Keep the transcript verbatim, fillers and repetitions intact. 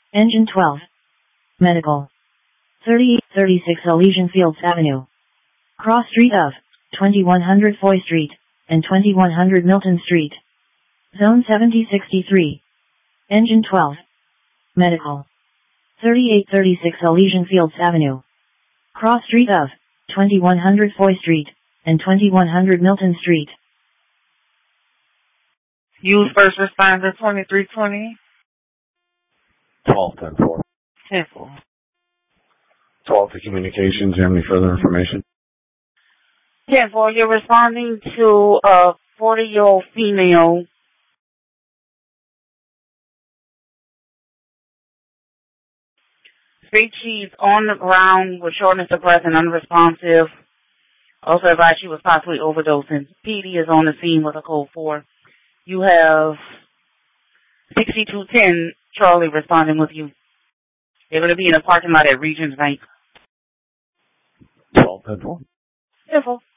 Engine twelve. Medical. thirty-eight thirty-six Elysian Fields Avenue. Cross street of twenty-one hundred Foy Street and twenty-one hundred Milton Street. Zone seventy sixty-three. Engine twelve. Medical. thirty-eight thirty-six Elysian Fields Avenue. Cross street of twenty-one hundred Foy Street and twenty-one hundred Milton Street. Use first responder twenty-three twenty. twelve ten four. ten four. twelve to communications. Do you have any further information? ten four, you're responding to a forty-year-old female. State she's on the ground with shortness of breath and unresponsive. Also advised she was possibly overdosing. P D is on the scene with a code four. You have sixty-two ten Charlie responding with you. They're going to be in a parking lot at Regions Bank. twelve ten four. ten four.